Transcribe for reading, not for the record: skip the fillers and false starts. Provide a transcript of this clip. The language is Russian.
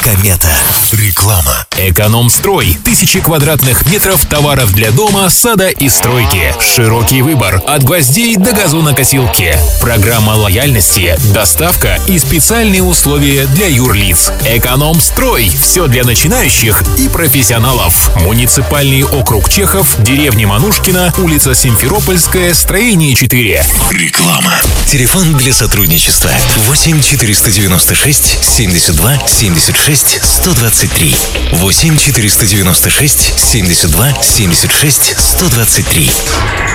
Комета. Реклама. Эконом-строй. Тысячи квадратных метров товаров для дома, сада и стройки. Широкий выбор. От гвоздей до газонокосилки. Программа лояльности, доставка и специальные условия для юрлиц. Эконом-строй. Все для начинающих и профессионалов. Муниципальный округ Чехов, деревня Манушкина, улица Симферопольская, строение 4. Реклама. Телефон для сотрудничества 8 496 72 76 123. 8 496 72 76 123.